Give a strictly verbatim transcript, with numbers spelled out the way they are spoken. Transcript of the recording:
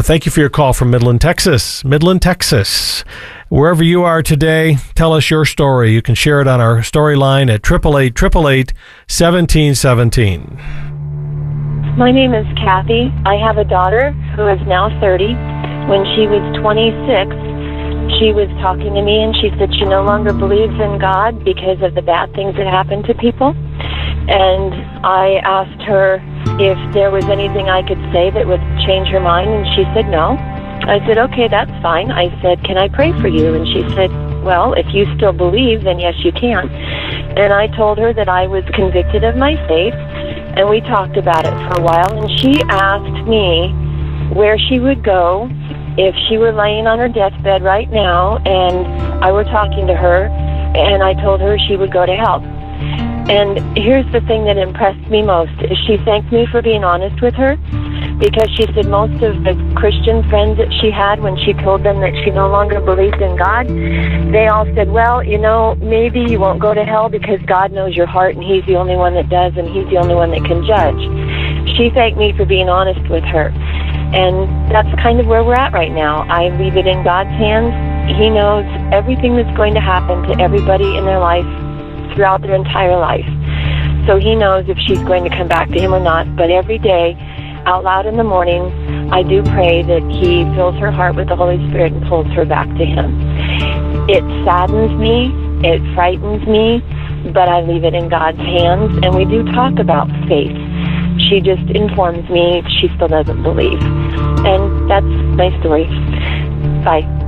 Uh, thank you for your call from Midland, Texas. Midland, Texas. Wherever you are today, tell us your story. You can share it on our story line at eight eight eight, eight eight eight, one seven one seven. My name is Kathy. I have a daughter who is now thirty. When she was twenty-six, she was talking to me and she said she no longer believes in God because of the bad things that happen to people. And I asked her if there was anything I could say that would change her mind, and she said no. I said, okay, that's fine. I said, can I pray for you? And she said, well, if you still believe, then yes, you can. And I told her that I was convicted of my faith, and we talked about it for a while, and she asked me where she would go if she were laying on her deathbed right now, and I were talking to her, and I told her she would go to hell. And here's the thing that impressed me most, is she thanked me for being honest with her, because she said most of the Christian friends that she had, when she told them that she no longer believed in God, they all said, well, you know, maybe you won't go to hell because God knows your heart and he's the only one that does and he's the only one that can judge. She thanked me for being honest with her. And that's kind of where we're at right now. I leave it in God's hands. He knows everything that's going to happen to everybody in their life throughout their entire life. So he knows if she's going to come back to him or not. But every day, out loud in the morning, I do pray that he fills her heart with the Holy Spirit and pulls her back to him. It saddens me, it frightens me, but I leave it in God's hands, and we do talk about faith. She just informs me she still doesn't believe. And that's my story. Bye.